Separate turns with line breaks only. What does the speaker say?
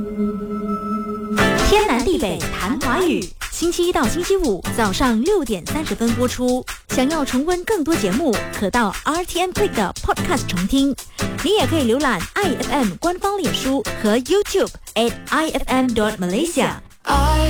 天南地北谈华语，星期一到星期五早上6点30分播出。想要重温更多节目，可到 RTM Click 的 Podcast 重听。你也可以浏览 IFM 官方脸书和 YouTube @IFM.Malaysia。